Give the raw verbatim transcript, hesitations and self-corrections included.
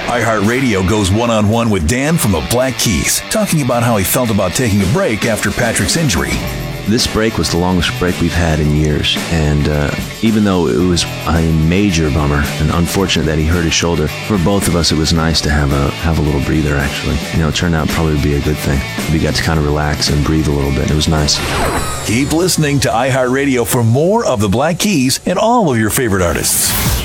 iHeartRadio goes one-on-one with Dan from the Black Keys, talking about how he felt about taking a break after Patrick's injury. This break was the longest break we've had in years, and uh, even though it was a major bummer and unfortunate that he hurt his shoulder, for both of us it was nice to have a have a little breather, actually. You know, it turned out probably to be a good thing. We got to kind of relax and breathe a little bit. It was nice. Keep listening to iHeartRadio for more of the Black Keys and all of your favorite artists.